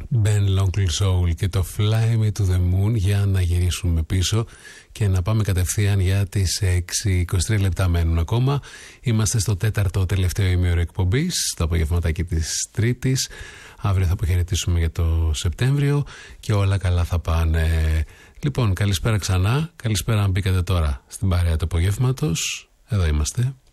Ben Lonkel Soul και το Fly Me to the Moon, για να γυρίσουμε πίσω και να πάμε κατευθείαν για τις 6:23 λεπτά μένουν ακόμα. Είμαστε στο τέταρτο τελευταίο ημίωρο εκπομπής, το απογευματάκι της Τρίτης. Αύριο θα αποχαιρετήσουμε για το Σεπτέμβριο και όλα καλά θα πάνε. Λοιπόν, καλησπέρα ξανά. Καλησπέρα αν μπήκατε τώρα στην παρέα του απογεύματος. Εδώ είμαστε.